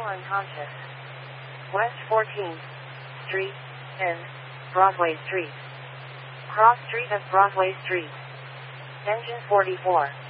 unconscious. West 14th Street, and Broadway Street. Cross Street of Broadway Street. Engine 44.